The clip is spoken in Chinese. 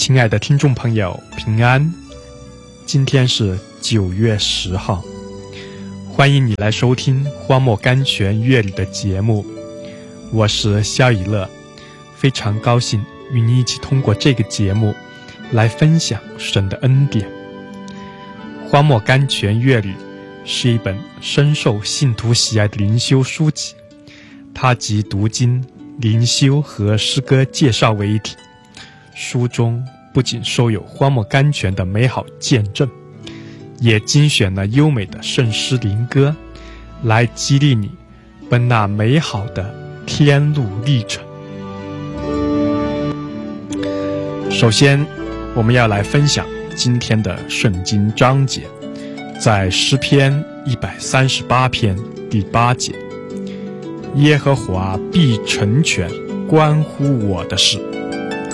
亲爱的听众朋友，平安！今天是9月10号，欢迎你来收听荒漠甘泉乐理的节目，我是肖以乐，非常高兴与你一起通过这个节目来分享神的恩典。荒漠甘泉乐理是一本深受信徒喜爱的灵修书籍，它集读经、灵修和诗歌介绍为一体。书中不仅收有荒漠甘泉的美好见证，也精选了优美的圣诗灵歌，来激励你奔那美好的天路历程。首先，我们要来分享今天的圣经章节，在诗篇138篇第8节，耶和华必成全关乎我的事。